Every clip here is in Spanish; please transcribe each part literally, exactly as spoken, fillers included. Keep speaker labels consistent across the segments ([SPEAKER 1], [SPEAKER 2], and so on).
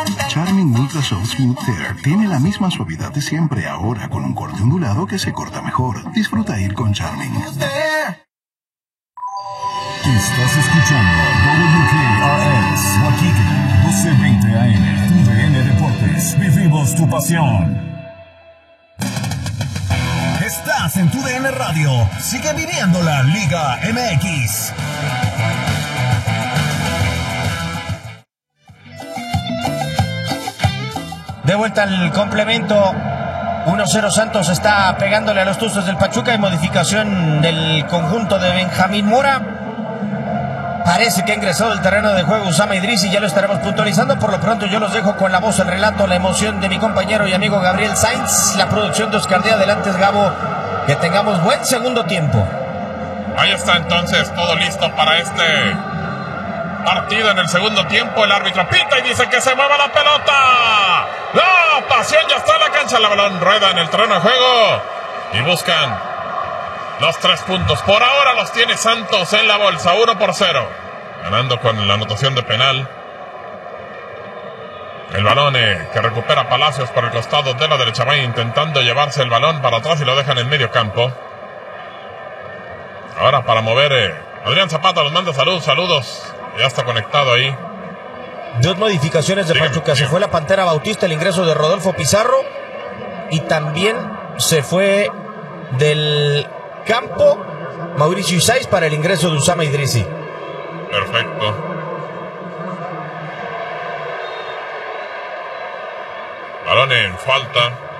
[SPEAKER 1] Charming Ultra Soft Smooth Hair tiene la misma suavidad de siempre, ahora con un corte ondulado que se corta mejor. Disfruta ir con Charming.
[SPEAKER 2] Estás escuchando W K R S, Waikiki, doce veinte A M, T V N Deportes. Vivimos tu pasión. Estás en T V N Radio. Sigue viviendo la Liga M X.
[SPEAKER 3] De vuelta al complemento. uno cero Santos está pegándole a los Tuzos del Pachuca. Hay modificación del conjunto de Benjamín Mora. Parece que ha ingresado al terreno de juego Usama Idrisi, ya lo estaremos puntualizando. Por lo pronto yo los dejo con la voz, el relato, la emoción de mi compañero y amigo Gabriel Sainz. La producción de Oscar Díaz. Adelante, Gabo. Que tengamos buen segundo tiempo.
[SPEAKER 4] Ahí está entonces todo listo para este partido en el segundo tiempo. El árbitro pita y dice que se mueva la pelota. La pasión ya está en la cancha. La balón rueda en el terreno de juego y buscan los tres puntos. Por ahora los tiene Santos en la bolsa, uno por cero. Ganando con la anotación de penal. El balón eh, que recupera Palacios por el costado de la derecha. Va intentando llevarse el balón para atrás y lo dejan en medio campo. Ahora para mover eh, Adrián Zapata los manda salud, saludos. Ya está conectado ahí.
[SPEAKER 3] Dos modificaciones de Pachuca. Sí, se fue la Pantera Bautista, el ingreso de Rodolfo Pizarro. Y también se fue del campo Mauricio Isais para el ingreso de Usama Idrisi.
[SPEAKER 4] Perfecto. Balón en falta.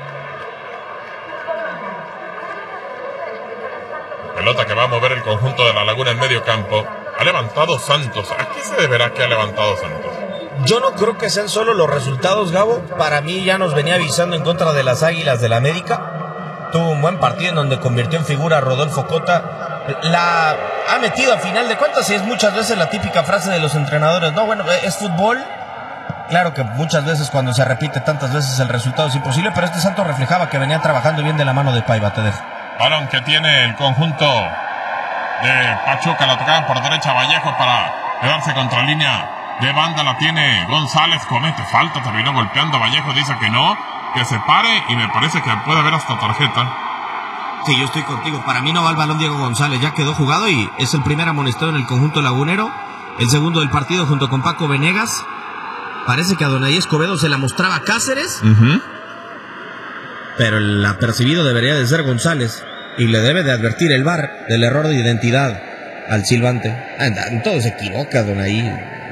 [SPEAKER 4] Pelota que va a mover el conjunto de La Laguna en medio campo. Ha levantado Santos. ¿A qué se deberá que ha levantado Santos?
[SPEAKER 3] Yo no creo que sean solo los resultados, Gabo. Para mí ya nos venía avisando en contra de las Águilas del América. Tuvo un buen partido en donde convirtió en figura a Rodolfo Cota. La ha metido a final de cuentas y es muchas veces la típica frase de los entrenadores. No, bueno, es fútbol. Claro que muchas veces cuando se repite tantas veces el resultado es imposible, pero este Santos reflejaba que venía trabajando bien de la mano de Paiva. Te dejo.
[SPEAKER 4] Balón que tiene el conjunto de Pachuca, la tocaban por derecha Vallejo para quedarse contra línea de banda, la tiene González, comete falta, terminó golpeando a Vallejo, dice que no, que se pare y me parece que puede haber hasta tarjeta.
[SPEAKER 3] Sí, yo estoy contigo, para mí no va el balón Diego González, ya quedó jugado y es el primer amonestado en el conjunto lagunero, el segundo del partido junto con Paco Venegas. Parece que a Adonai Escobedo se la mostraba Cáceres, uh-huh. pero el apercibido debería de ser González y le debe de advertir el V A R del error de identidad al silbante. En todo se equivoca Adonai.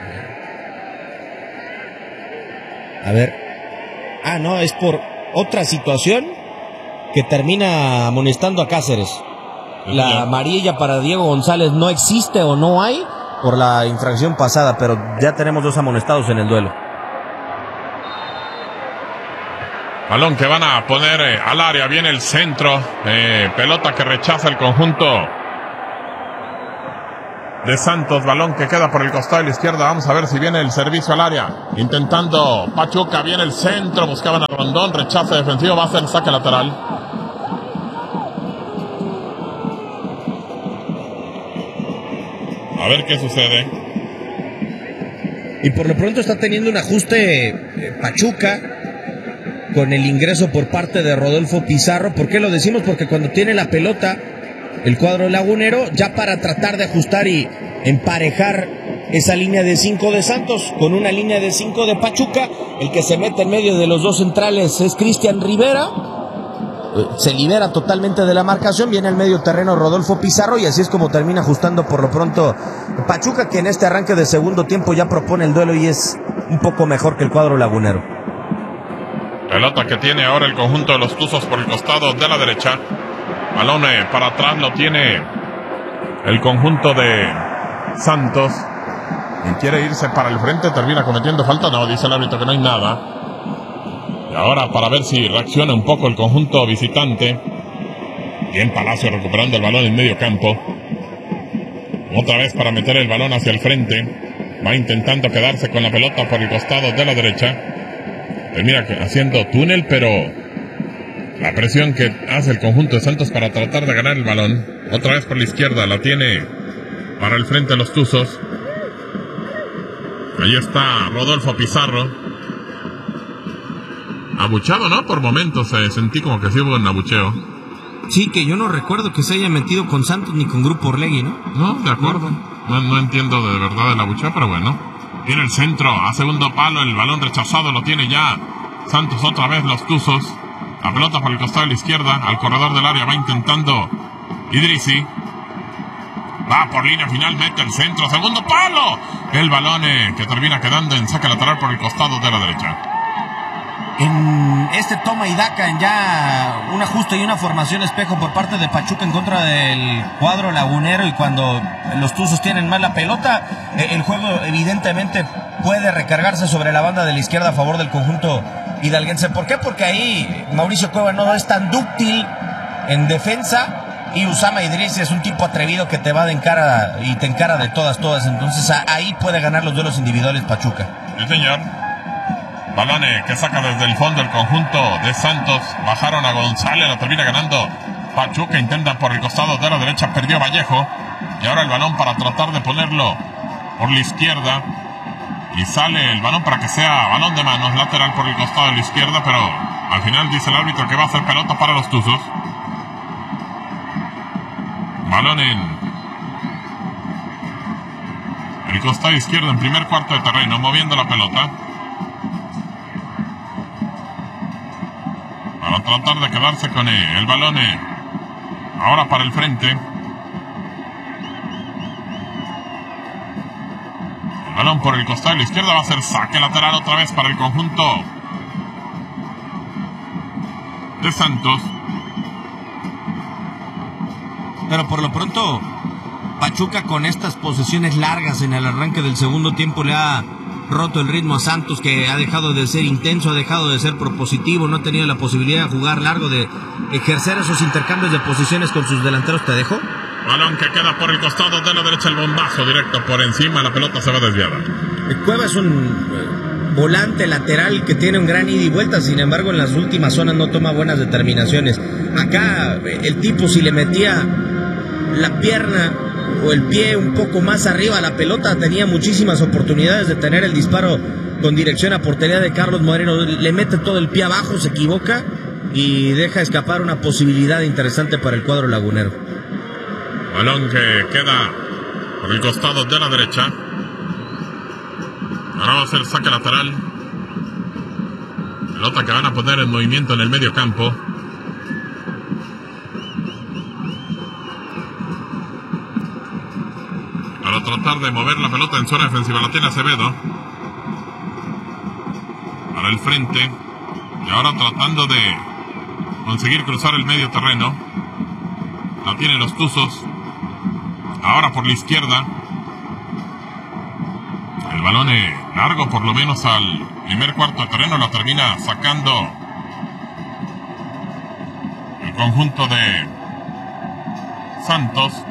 [SPEAKER 3] A ver. Ah, no, es por otra situación que termina amonestando a Cáceres. La amarilla para Diego González no existe o no hay por la infracción pasada, pero ya tenemos dos amonestados en el duelo.
[SPEAKER 4] Balón que van a poner eh, al área, viene el centro, eh, pelota que rechaza el conjunto de Santos, balón que queda por el costado de la izquierda, vamos a ver si viene el servicio al área, intentando Pachuca, viene el centro, buscaban a Rondón, rechaza defensivo, va a ser el saque lateral. A ver qué sucede.
[SPEAKER 3] Y por lo pronto está teniendo un ajuste eh, Pachuca con el ingreso por parte de Rodolfo Pizarro. ¿Por qué lo decimos? Porque cuando tiene la pelota el cuadro lagunero, ya para tratar de ajustar y emparejar esa línea de cinco de Santos con una línea de cinco de Pachuca, el que se mete en medio de los dos centrales es Cristian Rivera. Se libera totalmente de la marcación, viene al medio terreno Rodolfo Pizarro y así es como termina ajustando por lo pronto Pachuca, que en este arranque de segundo tiempo ya propone el duelo y es un poco mejor que el cuadro lagunero.
[SPEAKER 4] Pelota que tiene ahora el conjunto de los Tuzos por el costado de la derecha. Balón para atrás lo tiene el conjunto de Santos. Y quiere irse para el frente, termina cometiendo falta. No, dice el árbitro que no hay nada. Y ahora para ver si reacciona un poco el conjunto visitante. Bien Palacio recuperando el balón en medio campo. Otra vez para meter el balón hacia el frente. Va intentando quedarse con la pelota por el costado de la derecha. Termina haciendo túnel, pero la presión que hace el conjunto de Santos para tratar de ganar el balón. Otra vez por la izquierda, la tiene para el frente los Tuzos. Ahí está Rodolfo Pizarro. abuchado, ¿no? Por momentos eh, sentí como que sí hubo un abucheo.
[SPEAKER 3] Sí, que yo no recuerdo que se haya metido con Santos ni con Grupo Orlegui, ¿no?
[SPEAKER 4] No, de acuerdo. No, no entiendo de verdad el abucheo, pero bueno. Tiene el centro, a segundo palo, el balón rechazado lo tiene ya Santos otra vez, los Tuzos. La pelota por el costado de la izquierda, al corredor del área va intentando Idrissi. Va por línea final, mete el centro, segundo palo. El balón eh, que termina quedando en saque lateral por el costado de la derecha.
[SPEAKER 3] En este toma y daca, en ya un ajuste y una formación espejo por parte de Pachuca en contra del cuadro lagunero, y cuando los Tuzos tienen más la pelota, el juego evidentemente puede recargarse sobre la banda de la izquierda a favor del conjunto hidalguense. ¿Por qué? Porque ahí Mauricio Cueva no es tan dúctil en defensa, y Usama Idrissi es un tipo atrevido que te va de encara y te encara de todas, todas. Entonces ahí puede ganar los duelos individuales Pachuca.
[SPEAKER 4] Sí, señor. Balone que saca desde el fondo el conjunto de Santos. Bajaron a González, lo termina ganando Pachuca. Intenta por el costado de la derecha, perdió Vallejo. Y ahora el balón para tratar de ponerlo por la izquierda. Y sale el balón para que sea balón de manos, lateral por el costado de la izquierda. Pero al final dice el árbitro que va a hacer pelota para los Tuzos. Balón en el costado izquierdo en primer cuarto de terreno, moviendo la pelota. Para tratar de quedarse con el, el balón eh, ahora para el frente. El balón por el costado de la izquierda va a ser saque lateral otra vez para el conjunto de Santos.
[SPEAKER 3] Pero por lo pronto Pachuca, con estas posesiones largas en el arranque del segundo tiempo, le ha roto el ritmo a Santos, que ha dejado de ser intenso, ha dejado de ser propositivo, no ha tenido la posibilidad de jugar largo, de ejercer esos intercambios de posiciones con sus delanteros. ¿Te dejo?
[SPEAKER 4] Balón que queda por el costado de la derecha, el bombazo directo por encima, la pelota se va desviada.
[SPEAKER 3] Cueva es un volante lateral que tiene un gran ida y vuelta, sin embargo en las últimas zonas no toma buenas determinaciones. Acá el tipo, si le metía la pierna o el pie un poco más arriba a la pelota, tenía muchísimas oportunidades de tener el disparo con dirección a portería de Carlos Moreno. Le mete todo el pie abajo, se equivoca y deja escapar una posibilidad interesante para el cuadro lagunero.
[SPEAKER 4] Balón que queda por el costado de la derecha. Ahora va a ser saque lateral. Pelota que van a poner en movimiento en el medio campo. Para tratar de mover la pelota en zona defensiva, la tiene Acevedo. Para el frente. Y ahora tratando de conseguir cruzar el medio terreno. La tienen los Tuzos. Ahora por la izquierda. El balón es largo, por lo menos al primer cuarto de terreno. La termina sacando el conjunto de Santos.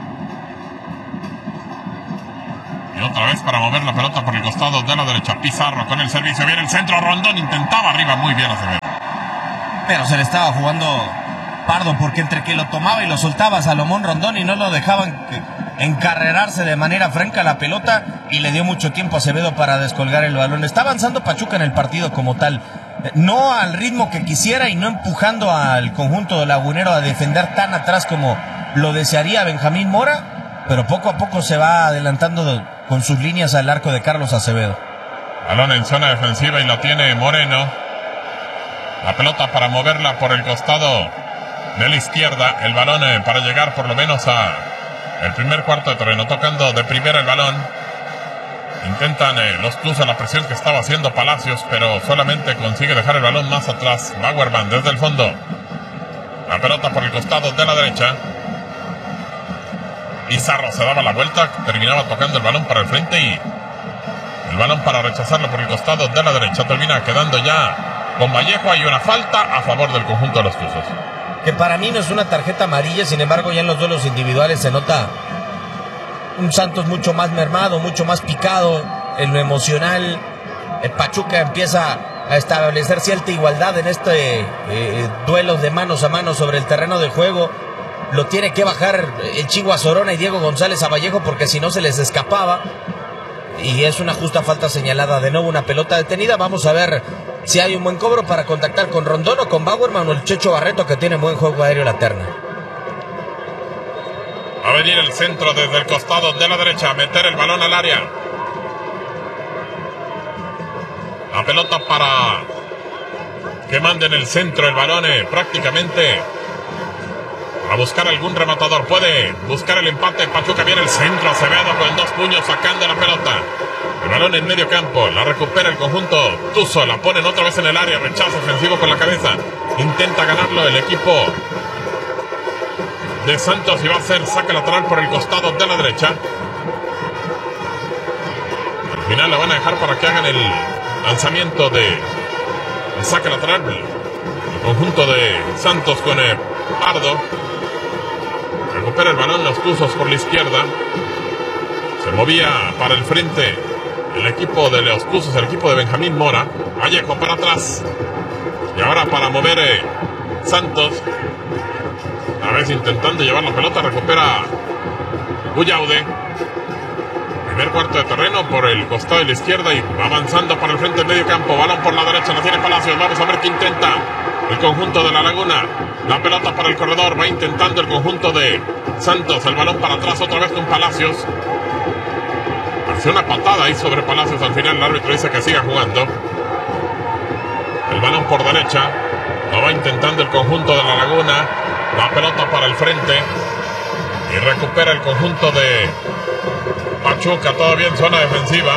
[SPEAKER 4] Y otra vez para mover la pelota por el costado de la derecha. Pizarro con el servicio. Viene el centro. Rondón intentaba arriba. Muy bien Acevedo.
[SPEAKER 3] Pero se le estaba jugando Pardo, porque entre que lo tomaba y lo soltaba Salomón Rondón y no lo dejaban encarrerarse de manera franca la pelota, y le dio mucho tiempo a Acevedo para descolgar el balón. Está avanzando Pachuca en el partido como tal, no al ritmo que quisiera y no empujando al conjunto lagunero a defender tan atrás como lo desearía Benjamín Mora, pero poco a poco se va adelantando con sus líneas al arco de Carlos Acevedo.
[SPEAKER 4] Balón en zona defensiva y la tiene Moreno. La pelota para moverla por el costado de la izquierda. El balón eh, para llegar por lo menos a el primer cuarto de terreno. Tocando de primera el balón. Intentan eh, los Tuzos la presión que estaba haciendo Palacios, pero solamente consigue dejar el balón más atrás. Bauerman desde el fondo. La pelota por el costado de la derecha. Pizarro se daba la vuelta, terminaba tocando el balón para el frente y el balón para rechazarlo por el costado de la derecha. Termina quedando ya con Vallejo. Hay una falta a favor del conjunto de los Tuzos,
[SPEAKER 3] que para mí no es una tarjeta amarilla, sin embargo ya en los duelos individuales se nota un Santos mucho más mermado, mucho más picado en lo emocional. El Pachuca empieza a establecer cierta igualdad en este eh, duelos de manos a manos sobre el terreno de juego. Lo tiene que bajar el Chigua Sorona y Diego González a Vallejo, porque si no se les escapaba. Y es una justa falta señalada. De nuevo una pelota detenida. Vamos a ver si hay un buen cobro para contactar con Rondón o con Bauerman o el Checho Barreto, que tiene buen juego aéreo la terna.
[SPEAKER 4] Va a venir el centro desde el costado de la derecha, meter el balón al área. La pelota para que mande en el centro el balón, eh, prácticamente a buscar algún rematador. Puede buscar el empate. Pachuca, viene el centro. Acevedo con dos puños sacando la pelota. El balón en medio campo. La recupera el conjunto Tuzo. La ponen otra vez en el área. Rechazo ofensivo con la cabeza. Intenta ganarlo el equipo de Santos y va a hacer saque lateral por el costado de la derecha. Al final la van a dejar para que hagan el lanzamiento de el saque lateral. El conjunto de Santos con el Pardo. Recupera el balón los Tuzos por la izquierda. Se movía para el frente el equipo de los Tuzos, el equipo de Benjamín Mora. Vallejo para atrás. Y ahora para mover eh, Santos. A vez intentando llevar la pelota. Recupera Bullaude. Primer cuarto de terreno por el costado de la izquierda y avanzando para el frente del medio campo. Balón por la derecha, la tiene Palacios. Vamos a ver qué intenta el conjunto de La Laguna. La pelota para el corredor. Va intentando el conjunto de Santos. El balón para atrás otra vez con Palacios. Hace una patada ahí sobre Palacios. Al final el árbitro dice que siga jugando. El balón por derecha. Lo va intentando el conjunto de La Laguna. La pelota para el frente. Y recupera el conjunto de Pachuca, todavía en zona defensiva.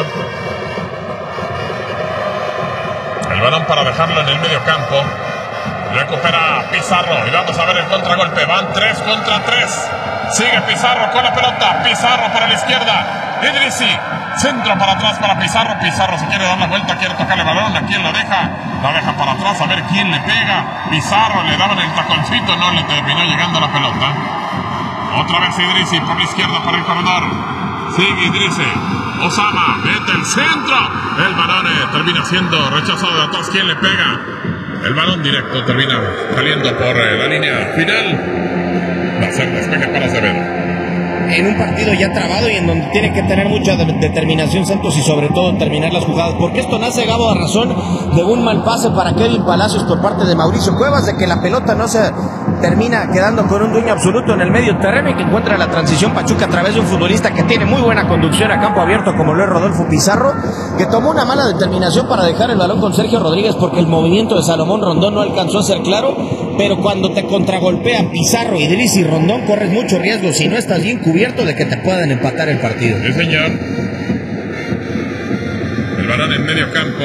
[SPEAKER 4] El balón para dejarlo en el medio campo. Recupera Pizarro y vamos a ver el contragolpe. Van tres contra tres. Sigue Pizarro con la pelota. Pizarro para la izquierda. Idrissi. Centro para atrás para Pizarro. Pizarro se quiere dar la vuelta, quiere tocar el balón. ¿A quién la deja? La deja para atrás a ver quién le pega. Pizarro le daban el taconcito, no le terminó llegando la pelota. Otra vez Idrissi por la izquierda para el corredor. Sigue Idrissi. Osama mete el centro. El balón eh, termina siendo rechazado de atrás. ¿Quién le pega? El balón directo termina saliendo por eh, la línea final. Va a ser despeje para Acevedo.
[SPEAKER 3] En un partido ya trabado y en donde tiene que tener mucha de- determinación Santos y sobre todo terminar las jugadas, porque esto nace, Gabo, a razón de un mal pase para Kevin Palacios por parte de Mauricio Cuevas, de que la pelota no se termina quedando con un dueño absoluto en el medio terreno y que encuentra la transición Pachuca a través de un futbolista que tiene muy buena conducción a campo abierto como lo es Rodolfo Pizarro, que tomó una mala determinación para dejar el balón con Sergio Rodríguez porque el movimiento de Salomón Rondón no alcanzó a ser claro, pero cuando te contragolpean Pizarro, Idrissi y Rondón corres mucho riesgo si no estás bien cubierto de que te puedan empatar el partido.
[SPEAKER 4] Sí, señor. El balón en medio campo.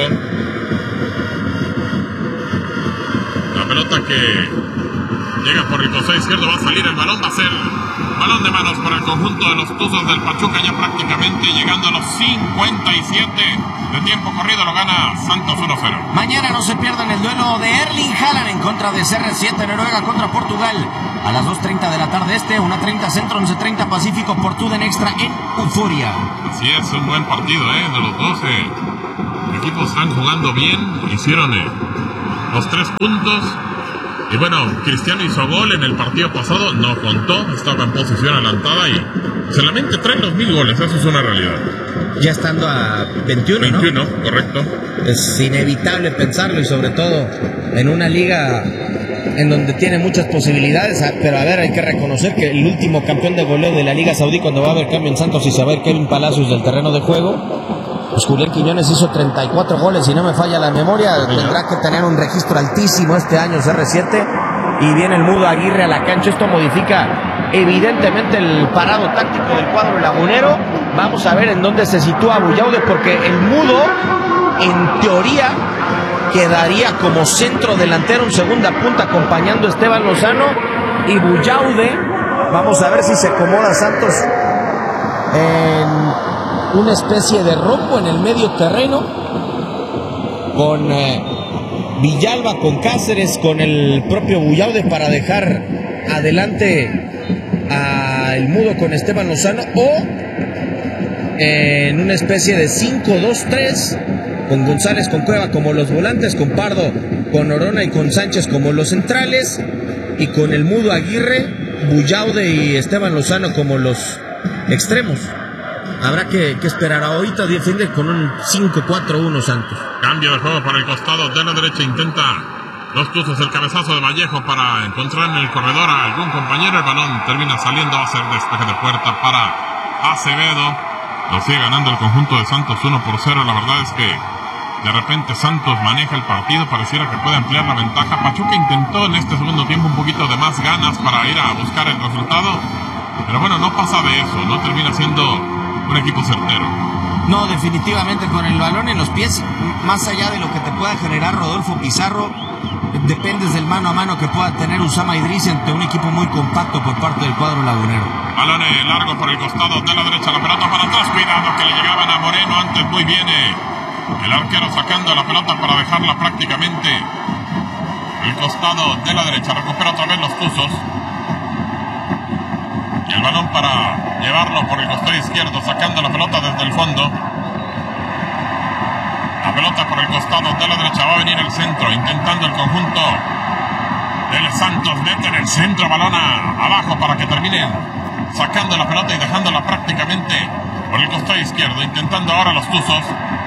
[SPEAKER 4] La pelota que llega por el costado izquierdo. Va a salir el balón. Va a ser balón de manos para el conjunto de los Tuzos del Pachuca. Ya prácticamente llegando a los cincuenta y siete de tiempo corrido. Lo gana Santos uno cero.
[SPEAKER 3] Mañana no se pierdan el duelo de Erling Haaland en contra de C R siete Noruega contra Portugal. A las dos treinta de la tarde este, una treinta centro, once treinta pacífico por Tuden Extra en Euforia.
[SPEAKER 4] Así es, un buen partido, ¿eh? De los dos eh, equipos están jugando bien. Hicieron eh, los tres puntos. Y bueno, Cristiano hizo gol en el partido pasado. No contó, estaba en posición adelantada y solamente traen los mil goles. Eso es una realidad.
[SPEAKER 3] Ya estando a veintiuno,
[SPEAKER 4] veintiuno,
[SPEAKER 3] ¿no?
[SPEAKER 4] correcto.
[SPEAKER 3] Es inevitable pensarlo y sobre todo en una liga en donde tiene muchas posibilidades, pero a ver, hay que reconocer que el último campeón de goleo de la Liga Saudí, cuando va a haber cambio en Santos y se va a ir Kevin Palacios del terreno de juego, pues Julián Quiñones hizo treinta y cuatro goles, si no me falla la memoria, sí, tendrá que tener un registro altísimo este año C R siete, y viene el Mudo Aguirre a la cancha. Esto modifica evidentemente el parado táctico del cuadro lagunero. Vamos a ver en dónde se sitúa Bullaude, porque el Mudo, en teoría, quedaría como centro delantero en segunda punta acompañando a Esteban Lozano, y Bullaude, vamos a ver si se acomoda Santos en una especie de rombo en el medio terreno con eh, Villalba, con Cáceres, con el propio Bullaude para dejar adelante a el Mudo con Esteban Lozano, o en una especie de cinco dos tres con González, con Cueva como los volantes, con Pardo, con Orona y con Sánchez como los centrales, y con el Mudo Aguirre, Bullaude y Esteban Lozano como los extremos. habrá que, que esperar. Ahorita defiende con un cinco cuatro uno Santos.
[SPEAKER 4] Cambio de juego para el costado de la derecha. Intenta los Tuzos el cabezazo de Vallejo para encontrar en el corredor a algún compañero. El balón termina saliendo a hacer despeje de puerta para Acevedo. Lo sigue ganando el conjunto de Santos uno por cero. La verdad es que de repente Santos maneja el partido, pareciera que puede ampliar la ventaja. Pachuca intentó en este segundo tiempo un poquito de más ganas para ir a buscar el resultado, pero bueno, no pasa de eso, no termina siendo un equipo certero.
[SPEAKER 5] No, definitivamente con el balón en los pies, más allá de lo que te pueda generar Rodolfo Pizarro, dependes del mano a mano que pueda tener Usama Idris ante un equipo muy compacto por parte del cuadro lagunero.
[SPEAKER 4] Balón largo por el costado de la derecha, la pelota para atrás, cuidado que le llegaban a Moreno antes, muy bien eh. el arquero sacando la pelota para dejarla prácticamente el costado de la derecha. Recupera otra vez los Tuzos. Y el balón para llevarlo por el costado izquierdo, sacando la pelota desde el fondo. La pelota por el costado de la derecha, va a venir el centro, intentando el conjunto del Santos. Mete en el centro, balón a, abajo para que termine sacando la pelota y dejándola prácticamente por el costado izquierdo. Intentando ahora los Tuzos.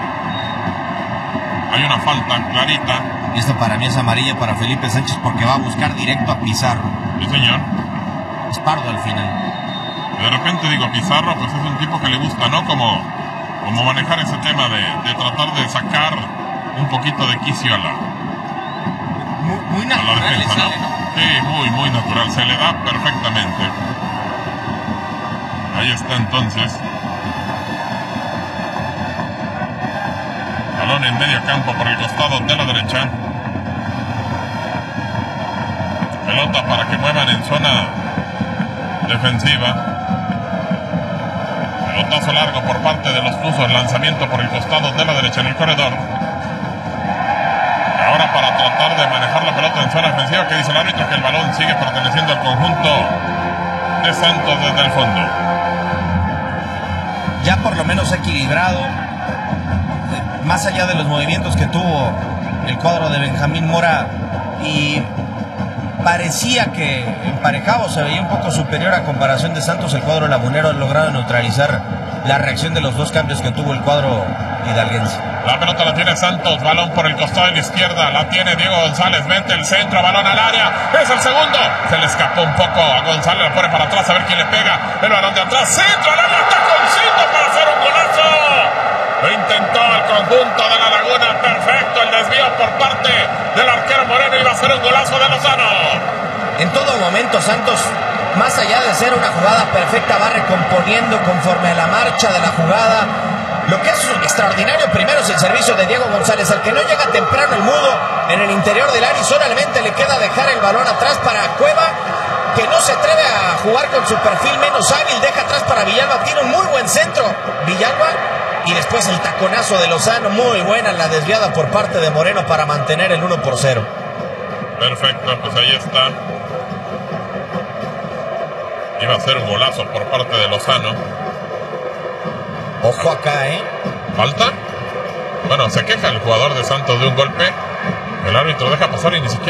[SPEAKER 4] Hay una falta clarita.
[SPEAKER 5] Y esto para mí es amarilla para Felipe Sánchez porque va a buscar directo a Pizarro.
[SPEAKER 4] Sí, señor.
[SPEAKER 5] Es pardo al final.
[SPEAKER 4] De repente digo, Pizarro pues es un tipo que le gusta, ¿no? Como, como manejar ese tema de, de tratar de sacar un poquito de quicio a la,
[SPEAKER 5] Muy, muy
[SPEAKER 4] a la
[SPEAKER 5] natural le
[SPEAKER 4] defensa,
[SPEAKER 5] sale,
[SPEAKER 4] ¿no?
[SPEAKER 5] ¿no?
[SPEAKER 4] Sí, muy, muy natural. Se le da perfectamente. Ahí está entonces. Balón en medio campo por el costado de la derecha. Pelota para que muevan en zona defensiva. Pelotazo largo por parte de los Tuzos. Lanzamiento por el costado de la derecha en el corredor. Ahora para tratar de manejar la pelota en zona defensiva, que dice el árbitro que el balón sigue perteneciendo al conjunto de Santos desde el fondo.
[SPEAKER 5] Ya por lo menos equilibrado. Más allá de los movimientos que tuvo el cuadro de Benjamín Mora, y parecía que emparejado se veía un poco superior a comparación de Santos, el cuadro lagunero ha logrado neutralizar la reacción de los dos cambios que tuvo el cuadro hidalguense.
[SPEAKER 4] La pelota la tiene Santos, balón por el costado de la izquierda, la tiene Diego González, mete el centro, balón al área, es el segundo, se le escapó un poco a González, la pone para atrás a ver quién le pega, el balón de atrás, centro al área, taconcito para hacer un golazo. Lo intentó el conjunto de la Laguna, perfecto el desvío por parte del arquero Moreno, iba a ser un golazo de Lozano.
[SPEAKER 5] En todo momento Santos, más allá de ser una jugada perfecta, va recomponiendo conforme a la marcha de la jugada. Lo que es extraordinario primero es el servicio de Diego González, al que no llega temprano el mudo en el interior del área y solamente le queda dejar el balón atrás para Cueva, que no se atreve a jugar con su perfil menos hábil, deja atrás para Villalba, tiene un muy buen centro Villalba. Y después el taconazo de Lozano, muy buena la desviada por parte de Moreno para mantener el uno por cero.
[SPEAKER 4] Perfecto, pues ahí está. Iba a ser un golazo por parte de Lozano.
[SPEAKER 5] Ojo acá, ¿eh?
[SPEAKER 4] ¿Falta? Bueno, se queja el jugador de Santos de un golpe. El árbitro deja pasar y ni siquiera